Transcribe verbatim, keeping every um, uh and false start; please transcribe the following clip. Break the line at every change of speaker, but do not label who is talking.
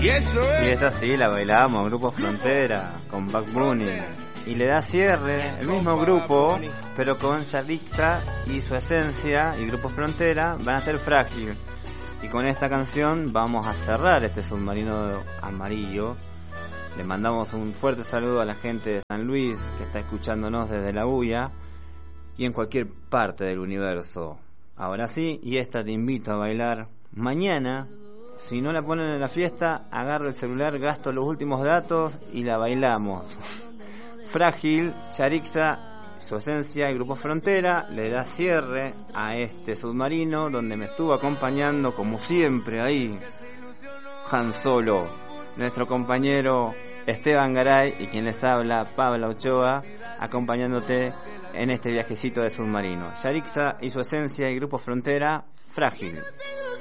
Y eso es.
Y esta sí, la bailamos, Grupo Frontera, con Bad Bunny. Y le da cierre, el mismo grupo, pero con Yarixa y Su Esencia y Grupo Frontera van a ser Frágil. Y con esta canción vamos a cerrar este submarino amarillo. Le mandamos un fuerte saludo a la gente de San Luis que está escuchándonos desde la bulla y en cualquier parte del universo. Ahora sí, y esta te invito a bailar. Mañana, si no la ponen en la fiesta, agarro el celular, gasto los últimos datos y la bailamos. Frágil, Yarixa, Su Esencia y Grupo Frontera le da cierre a este submarino donde me estuvo acompañando como siempre ahí Han Solo, nuestro compañero Esteban Garay y quien les habla Pablo Ochoa, acompañándote en este viajecito de submarino. Yarixa y Su Esencia y Grupo Frontera, Frágil.